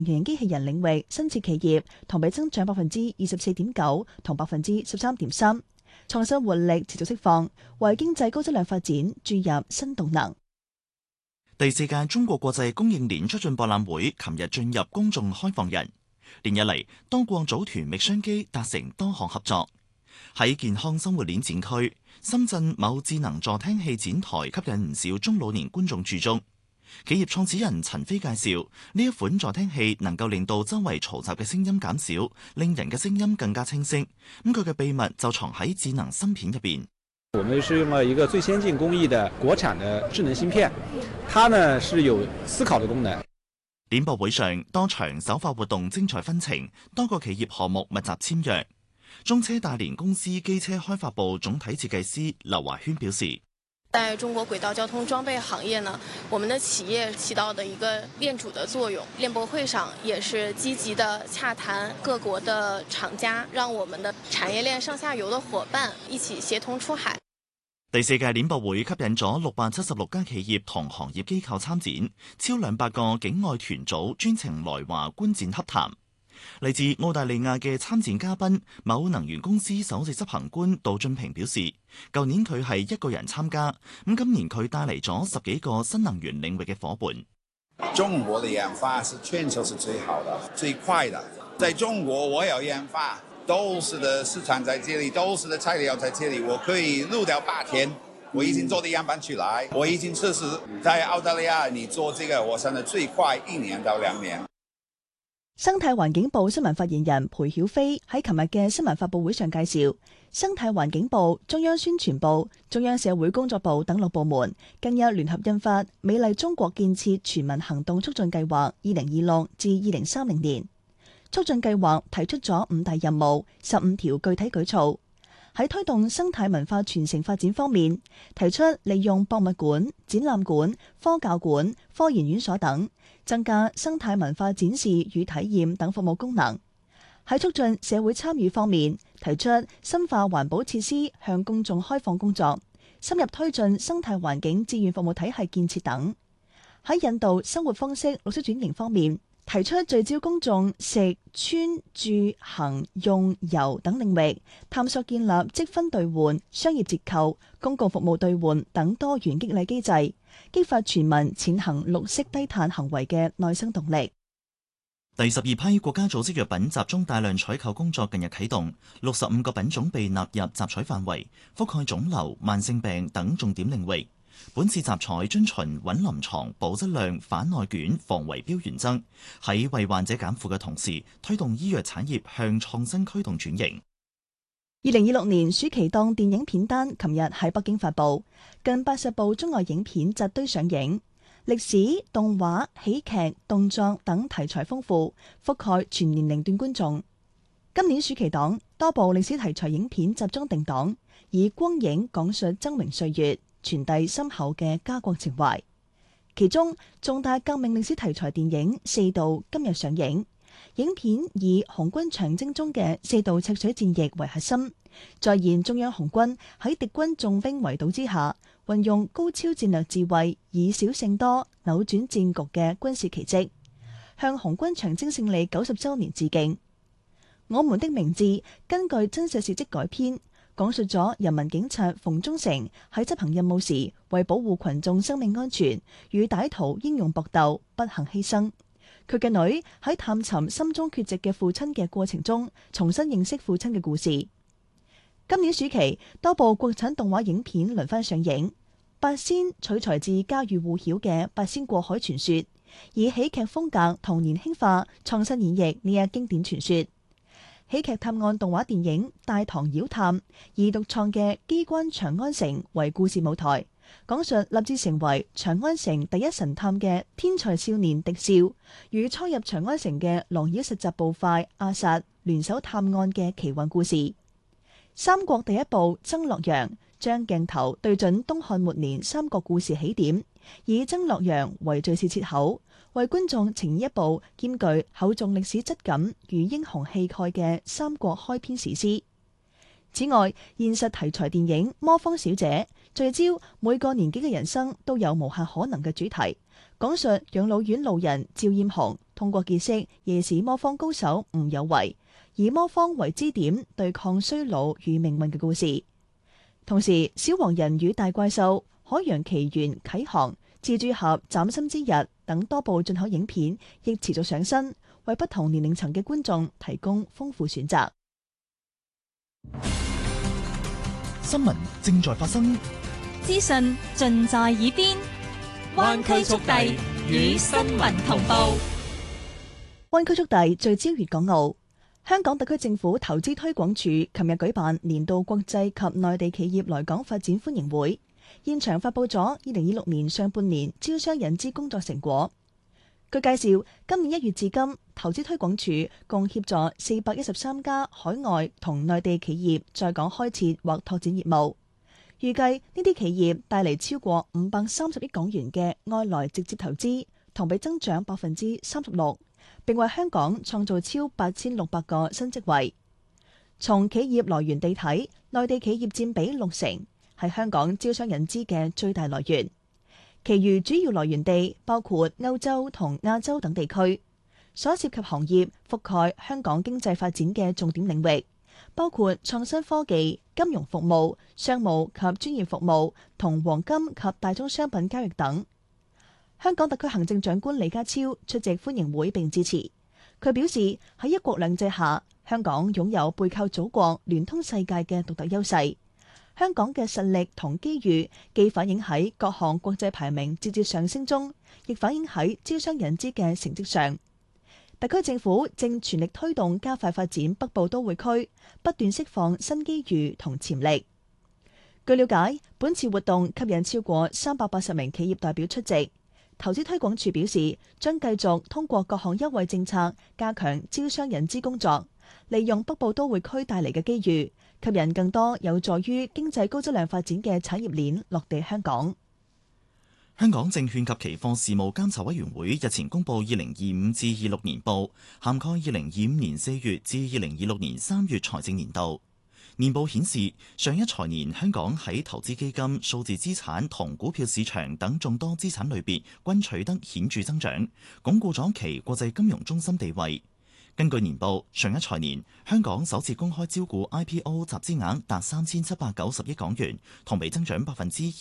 型機器人領域新設企業同比增長24.9%同13.3%，創新活力持續釋放，為經濟高質量發展注入新動能。 第4屆中國國際供應鏈促進博覽會琴日進入公眾開放日，連日嚟多國組團覓商機達成多項合作。喺健康生活鏈展區，深圳某智能助聽器展台吸引唔少中老年觀眾駐足。企業創始人陳飛介紹，呢一款助聽器能夠令到周圍嘈雜嘅聲音減少，令人嘅聲音更加清晰。咁佢嘅秘密就藏喺智能芯片入邊。 我們是用了一個最先進工藝的國產的智能芯片，它呢是有思考的功能。 展博會上，多場首發活動精彩紛呈，多個企業項目密集簽約。中車大連公司機車開發部總體設計師劉華軒表示， 在中國軌道交通裝備行業呢，我們的企業起到的一個鏈主的作用。鏈博會上也是積極的洽談各國的廠家，讓我們的產業鏈上下游的夥伴一起協同出海。 第4屆展博會吸引咗676家企業同行業機構參展，超200個境外團組專程來華觀展洽談。嚟自澳大利亞嘅參展嘉賓，某能源公司首席執行官杜俊平表示，舊年佢係一個人參加，咁今年佢帶嚟咗10幾個新能源領域嘅伙伴。 中國的研發是全球是最好的、最快的。在中國，我有研發，都是的市場在這裡，都是的材料在這裡，我可以錄掉8天。我已經做的樣板出來，我已經測試在澳大利亞，你做這個，我想的最快1年到2年。 生態環境部新聞發言人裴曉飛喺琴日嘅新聞發佈會上介紹，生態環境部、中央宣傳部、中央社會工作部等6部門近日聯合印發《美麗中國建設全民行動促進計劃2026至2030年》。促進計劃提出咗5大任務、15條具體舉措。喺推動生態文化傳承發展方面，提出利用博物館、展覽館、科教館、科研院所等，增加生態文化展示與體驗等服務功能。喺促進社會參與方面，提出深化環保設施向公眾開放工作，深入推進生態環境志願服務體系建設等。喺引導生活方式綠色轉型方面，提出聚焦公眾食、穿、住、行、用、遊等領域，探索建立積分兌換、商業折扣、公共服務兌換等多元激勵機制，激發全民踐行綠色低碳行為嘅內生動力。 第12批國家組織藥品集中大量採購工作近日啟動，65個品種被納入集採範圍，覆蓋腫瘤、慢性病等重點領域。本次集採遵循穩臨床、保質量、反內卷、防圍標原則，喺為患者減負嘅同時，推動醫藥產業向創新驅動轉型。 2026年暑期檔電影片單琴日喺北京發布，近80部中外影片扎堆上映，歷史、動畫、喜劇、動作等題材豐富，覆蓋全年齡段觀眾。今年暑期檔多部歷史題材影片集中定檔，以光影講述崢嶸歲月，傳遞深厚嘅家國情懷。其中重大革命歷史題材電影《四道》今日上映，影片以紅軍長征中嘅4道赤水戰役為核心，再現中央紅軍喺敵軍重兵圍堵之下，運用高超戰略智慧，以少勝多扭轉戰局嘅軍事奇蹟，向紅軍長征勝利90週年致敬。我們的名字根據真實事蹟改編，講述咗人民警察馮忠誠喺執行任務時，為保護群眾生命安全，與歹徒英勇搏鬥，不幸犧牲。佢嘅女喺探尋心中缺席嘅父親嘅過程中，重新認識父親嘅故事。今年暑期，多部國產動畫影片輪番上映。八仙取材自家喻戶曉嘅《八仙過海傳說》，以喜劇風格同年輕化創新演繹呢一經典傳說。喜劇探案動畫電影《大唐妖探》以獨創嘅機關長安城為故事舞台，講述立志成為長安城第一神探嘅天才少年狄少，與初入長安城嘅狼妖實習捕快阿薩聯手探案嘅奇幻故事。三國第一部《曾洛陽》將鏡頭對準東漢末年三國故事起點，以曾洛陽為敘事切口，為觀眾呈現一部兼具厚重歷史質感與英雄氣概嘅三國開篇史詩。此外，現實題材電影《魔方小姐》 聚焦每個年紀嘅人生都有無限可能嘅主題，講述養老院老人趙艷紅通過結識夜市魔方高手吳有為，以魔方為支點對抗衰老與命運嘅故事。同時，小黃人與大怪獸、海洋奇緣啟航、蜘蛛俠嶄新之日等多部進口影片亦持續上新，為不同年齡層嘅觀眾提供豐富選擇。 新聞正在發生， 資訊盡在耳邊，灣區速遞與新聞同步。 灣區速遞聚焦粵港澳。香港特區政府投資推廣署琴日舉辦年度國際及內地企業來港發展歡迎會，現場發佈咗2026年上半年招商引資工作成果。據介紹，今年1月至今，投資推廣署共協助413家海外同內地企業在港開設或拓展業務，預計呢啲企業帶嚟超過530億港元嘅外來直接投資，同比增長36%，並為香港創造超8600個新職位。從企業來源地睇，內地企業佔比60%，係香港招商引資嘅最大來源。其餘主要來源地包括歐洲同亞洲等地區，所涉及行業覆蓋香港經濟發展嘅重點領域，包括創新科技、金融服務、商務及專業服務同黃金及大宗商品交易等。香港特區行政長官李家超出席歡迎會並致辭，佢表示喺一國兩制下，香港擁有背靠祖國、聯通世界嘅獨特優勢。香港嘅實力同機遇，既反映喺各項國際排名節節上升中，亦反映喺招商引資嘅成績上。特區政府正全力推動加快發展北部都會區，不斷釋放新機遇同潛力。據了解，本次活動吸引超過380名企業代表出席。投資推廣署表示，將繼續通過各項優惠政策，加強招商引資工作，利用北部都會區帶嚟嘅機遇，吸引更多有助於經濟高質量發展嘅產業鏈落地香港。 香港證券及期貨事務監察委員會日前公布2025至26年報，涵蓋2025年4月至2026年3月財政年度。年報顯示，上一財年香港喺投資基金、數字資產同股票市場等眾多資產類別均取得顯著增長，鞏固咗其國際金融中心地位。根據年報，上一財年香港首次公開招股 IPO 集資額達3790億港元，同比增長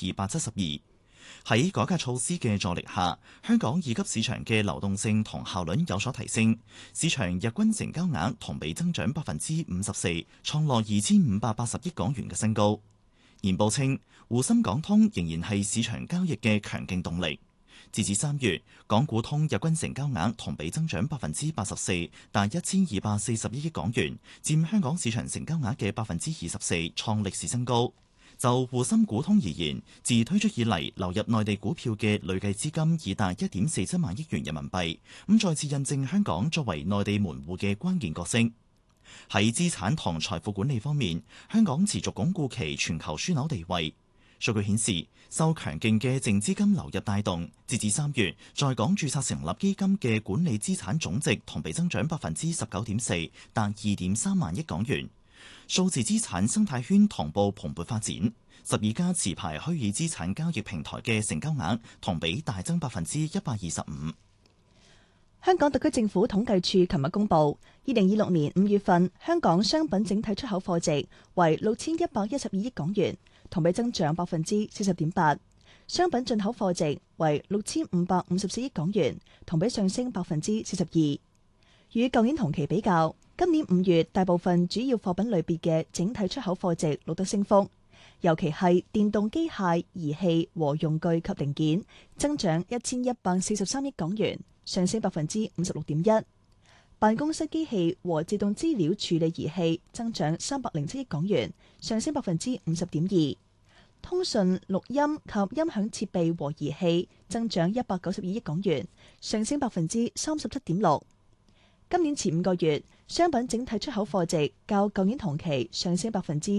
272%。喺改革措施嘅助力下，香港二級市場嘅流動性同效率有所提升，市場日均成交額同比增長54%，創落2580億港元嘅新高。年報稱，滬深港通仍然係市場交易嘅強勁動力。截至3月，港股通日均成交額同比增長84%，達1241億港元，佔香港市場成交額嘅24%，創歷史新高。就滬深股通而言，自推出以嚟流入內地股票嘅累計資金已達1.47萬億元人民幣，再次印證香港作為內地門戶嘅關鍵角色。喺資產同財富管理方面，香港持續鞏固其全球樞紐地位。數據顯示，受強勁嘅淨資金流入帶動，截至3月，在港註冊成立基金嘅管理資產總值同比增長19.4%，達2.3萬億港元。數字資產生態圈同步蓬勃發展，12家持牌虛擬資產交易平台嘅成交額同比大增125%。 香港特區政府統計處琴日公布，2026年5月份香港商品整體出口貨值為6112億港元，同比增長40.8%；商品進口貨值為6554億港元，同比上升42%。與舊年同期比較，今年5月大部分主要貨品類別嘅整體出口貨值錄得升幅，尤其係電動機械、儀器和用具及零件，增長1143億港元，上升56.1%；辦公室機器和自動資料處理儀器增長307億港元，上升50.2%；通訊、錄音及音響設備和儀器增長192億港元，上升37.6%。今年前5個月，商品整體出口貨值較舊年同期上升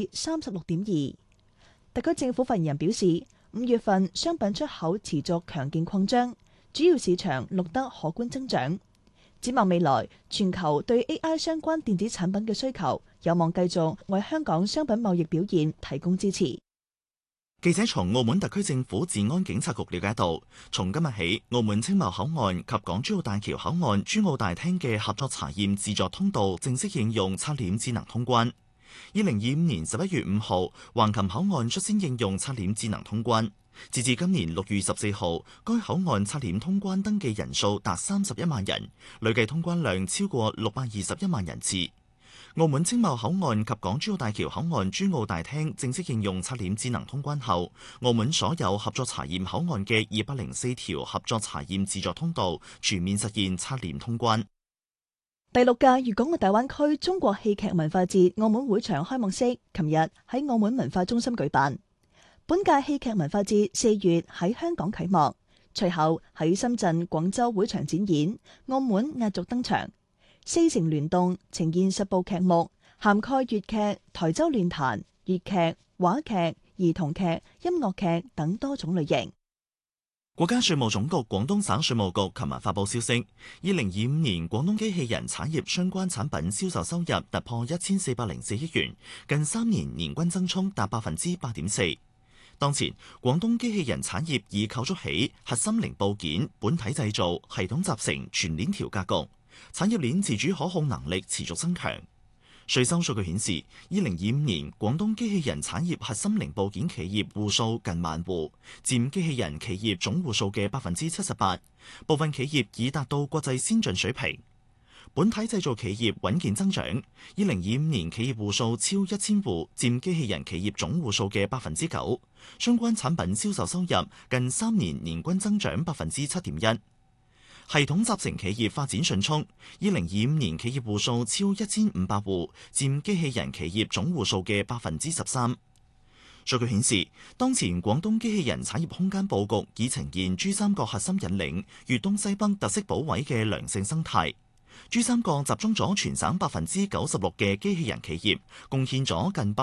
36.2%。特區政府發言人表示，5月份商品出口持續強勁擴張，主要市場錄得可觀增長。展望未來，全球對 AI 相關電子產品嘅需求有望繼續為香港商品貿易表現提供支持。 記者從澳門特區政府治安警察局了解到，從今日起，澳門青茂口岸及港珠澳大橋口岸珠澳大廳嘅合作查驗自助通道正式應用刷臉智能通關。2025年11月5號，橫琴口岸率先應用刷臉智能通關。截至今年6月14號，該口岸刷臉通關登記人數達31萬人，累計通關量超過621萬人次。澳門青茂口岸及港珠澳大橋口岸珠澳大廳正式應用刷臉智能通關後，澳門所有合作查驗口岸嘅204條合作查驗自助通道全面實現刷臉通關。 第6屆粵港澳大灣區中國戲劇文化節澳門會場開幕式，琴日喺澳門文化中心舉辦。本屆戲劇文化節4月喺香港啟幕，隨後喺深圳、廣州會場展演，澳門壓軸登場。4城聯動呈現10部劇目，涵蓋粵劇、台州亂彈、粵劇、話劇、兒童劇、音樂劇等多種類型。 國家稅務總局廣東省稅務局琴日發佈消息，2025年廣東機器人產業相關產品銷售收入突破1404億元，近3年年均增速達8.4%。當前，廣東機器人產業已構築起核心零部件、本體製造、系統集成、全鏈條格局，產業鏈自主可控能力持續增強。稅收數據顯示，2025年廣東機器人產業核心零部件企業戶數近萬戶，佔機器人企業總戶數嘅78%，部分企業已達到國際先進水平。本體製造企業穩健增長，2025年企業戶數超1000戶，佔機器人企業總戶數嘅9%。相關產品銷售收入近3年年均增長7.1%。系統集成企業發展迅速，2025年企業戶數超1500戶，佔機器人企業總戶數嘅13%。數據顯示，當前廣東機器人產業空間佈局已呈現珠三角核心引領、粵東西北特色補位嘅良性生態。珠三角集中咗全省96%嘅機器人企業，貢獻咗近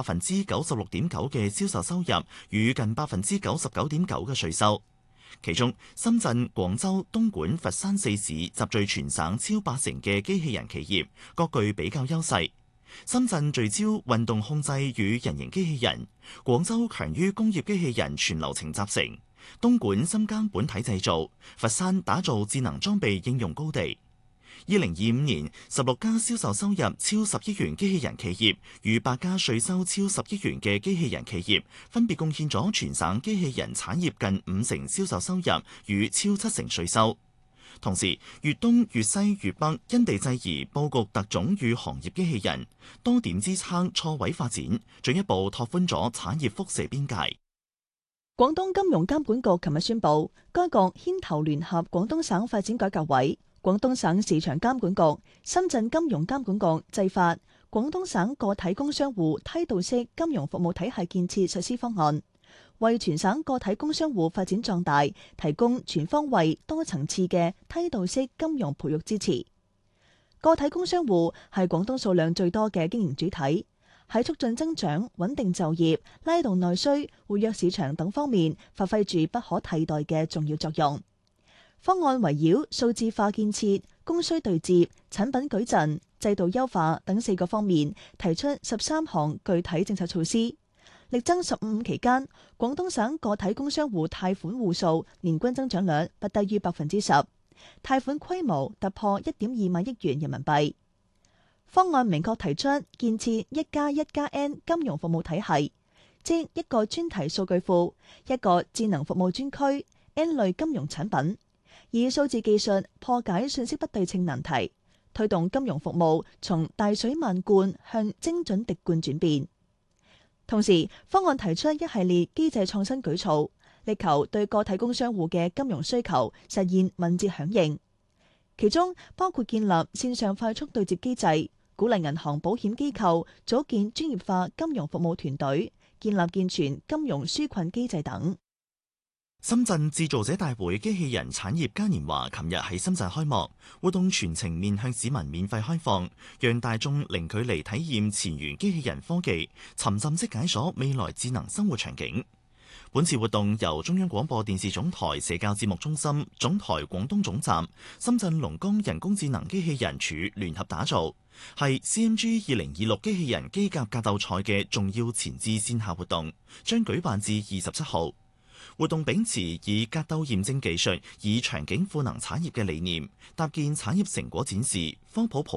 96.9%嘅銷售收入與近99.9%嘅稅收。其中，深圳、廣州、東莞、佛山4市集聚全省超80%嘅機器人企業，各具比較優勢。深圳聚焦運動控制與人形機器人，廣州強於工業機器人全流程集成，東莞深耕本體製造，佛山打造智能裝備應用高地。2025年，16家銷售收入超10億元機器人企業與8家稅收超10億元嘅機器人企業，分別貢獻咗全省機器人產業近50%銷售收入與超70%稅收。同時，粵東、粵西、粵北因地制宜佈局特種與行業機器人，多點支撐錯位發展，進一步拓寬咗產業輻射邊界。 廣東金融監管局琴日宣布，該局牽頭聯合廣東省發展改革委、廣東省市場監管局、深圳金融監管局制發《廣東省個體工商戶梯度式金融服務體系建設實施方案》，為全省個體工商戶發展壯大提供全方位多層次嘅梯度式金融培育支持。個體工商戶係廣東數量最多嘅經營主體，喺促進增長、穩定就業、拉動內需、活躍市場等方面發揮住不可替代嘅重要作用。方案圍繞數字化建設、供需對接、產品矩陣、制度優化等4個方面，提出13項具體政策措施。力爭15期間，廣東省個體工商戶貸款戶數年均增長率不低於10%，貸款規模突破1.2萬億元人民幣。方案明確提出建設1+1+N 金融服務體系，即一個專題數據庫、一個智能服務專區、N 類金融產品，以數字技術破解信息不對稱難題，推動金融服務從大水漫灌向精準滴灌轉變。同時，方案提出一系列機制創新舉措，力求對個體工商戶嘅金融需求實現敏捷響應。其中包括建立線上快速對接機制，鼓勵銀行、保險機構組建專業化金融服務團隊，建立健全金融紓困機制等。 深圳製造者大會機器人產業嘉年華琴日喺深圳開幕，活動全程面向市民免費開放，讓大眾零距離體驗前沿機器人科技，沉浸式解鎖未來智能生活場景。 本次活動由中央廣播電視總台社交節目中心、總台廣東總站、深圳龍崗人工智能機器人處聯合打造，係 CMG 2026機器人機甲格鬥賽嘅重要前置線下活動，將舉辦至27號。活動秉持以格鬥驗證技術、以場景賦能產業嘅理念，搭建產業成果展示、科普普